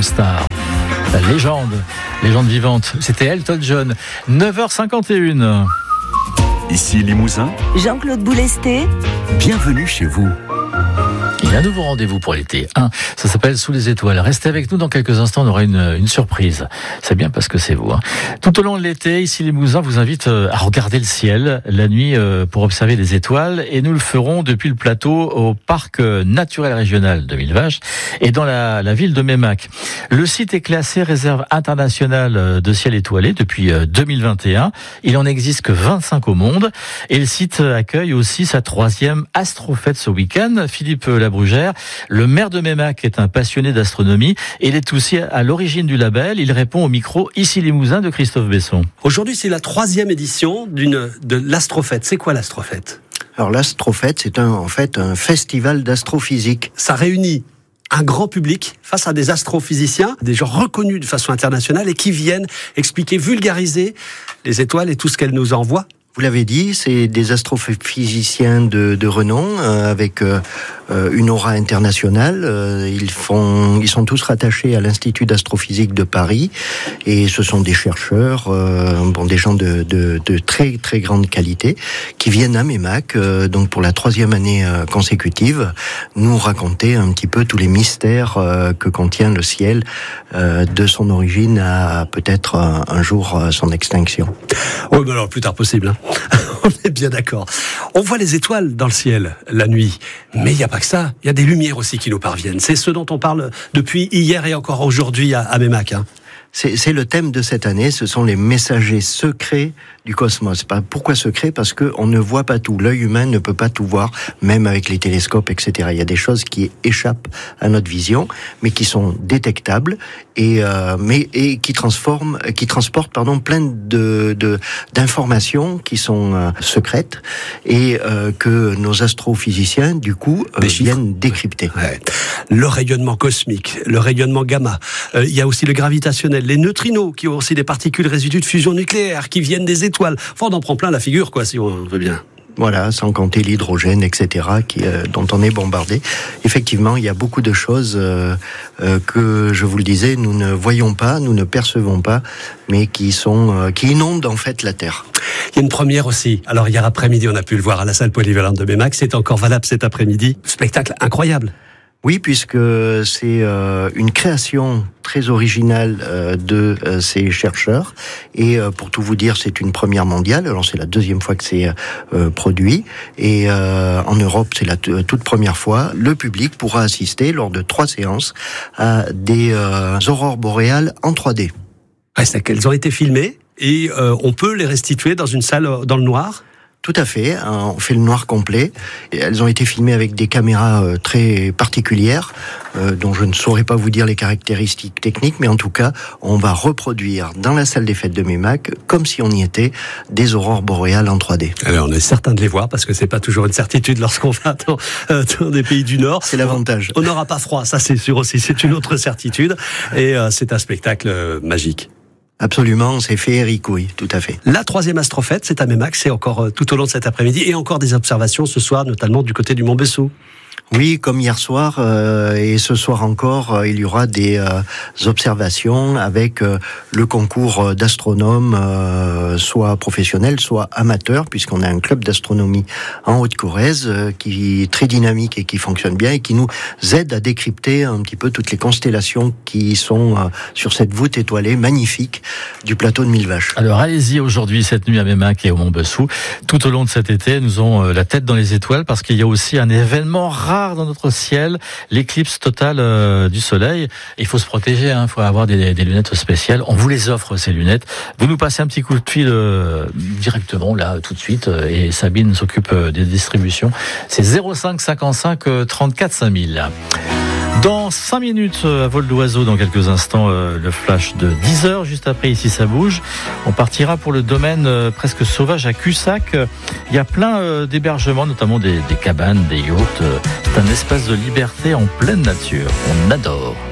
star. La légende vivante, c'était Elton John. 9h51. Ici Limousin. Jean-Claude Boulesté. Bienvenue chez vous. Il y a un nouveau rendez-vous pour l'été. Ça s'appelle Sous les étoiles. Restez avec nous, dans quelques instants, on aura une surprise. C'est bien parce que c'est vous. Tout au long de l'été, ici Limousin vous invite à regarder le ciel la nuit pour observer les étoiles. Et nous le ferons depuis le plateau au parc naturel régional de Millevaches et dans la ville de Meymac. Le site est classé réserve internationale de ciel étoilé depuis 2021. Il en existe que 25 au monde. Et le site accueille aussi sa 3e astrofête ce week-end. Philippe Labrugère, le maire de Meymac, est un passionné d'astronomie et il est aussi à l'origine du label. Il répond au micro Ici Limousin de Christophe Besson. Aujourd'hui, c'est la 3e édition de l'Astrofête. C'est quoi l'Astrofête ? Alors l'Astrofête, c'est en fait un festival d'astrophysique. Ça réunit un grand public face à des astrophysiciens, des gens reconnus de façon internationale et qui viennent expliquer, vulgariser les étoiles et tout ce qu'elles nous envoient. Vous l'avez dit, c'est des astrophysiciens de renom avec une aura internationale. Ils sont tous rattachés à l'Institut d'astrophysique de Paris et ce sont des chercheurs, des gens de très très grande qualité qui viennent à Meymac, donc pour la 3e année consécutive, nous raconter un petit peu tous les mystères que contient le ciel, de son origine à peut-être un jour son extinction. Oui, mais alors le plus tard possible. On est bien d'accord. On voit les étoiles dans le ciel la nuit, mais il n'y a pas que ça. Il y a des lumières aussi qui nous parviennent. C'est ce dont on parle depuis hier et encore aujourd'hui à Meymac. C'est le thème de cette année, ce sont les messagers secrets du cosmos. Pourquoi secrets ? Parce qu'on ne voit pas tout. L'œil humain ne peut pas tout voir, même avec les télescopes, etc. Il y a des choses qui échappent à notre vision, mais qui sont détectables et qui transportent plein d'informations qui sont secrètes et que nos astrophysiciens, du coup, viennent décrypter. Ouais. Le rayonnement cosmique, le rayonnement gamma. Il y a aussi le gravitationnel, les neutrinos qui ont aussi des particules résidus de fusion nucléaire qui viennent des étoiles. Enfin, on en prend plein la figure, quoi, si on veut bien. Voilà, sans compter l'hydrogène, etc., dont on est bombardé. Effectivement, il y a beaucoup de choses que, je vous le disais, nous ne voyons pas, nous ne percevons pas, mais qui inondent en fait la Terre. Il y a une première aussi. Alors hier après-midi, on a pu le voir à la salle polyvalente de Meymac. C'est encore valable cet après-midi. Spectacle incroyable. Oui, puisque c'est une création très originale de ces chercheurs. Et pour tout vous dire, c'est une première mondiale. Alors c'est la 2e fois que c'est produit. Et en Europe, c'est la toute première fois. Le public pourra assister lors de 3 séances à des aurores boréales en 3D. C'est qu'elles ont été filmées et on peut les restituer dans une salle dans le noir. Tout à fait, on fait le noir complet. Et elles ont été filmées avec des caméras très particulières, dont je ne saurais pas vous dire les caractéristiques techniques, mais en tout cas, on va reproduire dans la salle des fêtes de Meymac, comme si on y était, des aurores boréales en 3D. Alors on est certain de les voir, parce que c'est pas toujours une certitude lorsqu'on va dans des pays du Nord. C'est l'avantage. On n'aura pas froid, ça c'est sûr aussi, c'est une autre certitude. Et c'est un spectacle magique. Absolument, c'est féerique, oui, tout à fait. La 3e astrofête, c'est à Meymac, c'est encore tout au long de cet après-midi, et encore des observations ce soir, notamment du côté du Mont Bessou. Oui, comme hier soir et ce soir encore, il y aura des observations avec le concours d'astronomes, soit professionnels, soit amateurs, puisqu'on a un club d'astronomie en Haute-Corrèze qui est très dynamique et qui fonctionne bien et qui nous aide à décrypter un petit peu toutes les constellations qui sont sur cette voûte étoilée magnifique du plateau de Millevaches. Alors allez-y aujourd'hui, cette nuit à Meymac et au Mont Bessou. Tout au long de cet été, nous avons la tête dans les étoiles parce qu'il y a aussi un événement rare dans notre ciel, l'éclipse totale du soleil. Il faut se protéger, il faut avoir des lunettes spéciales. On vous les offre, ces lunettes. Vous nous passez un petit coup de fil directement, là, tout de suite, et Sabine s'occupe des distributions. C'est 05 55 34 5000. Dans 5 minutes, à vol d'oiseau, dans quelques instants, le flash de 10h, juste après Ici ça bouge. On partira pour le domaine presque sauvage à Cussac. Il y a plein d'hébergements, notamment des cabanes, des yachts. C'est un espace de liberté en pleine nature. On adore.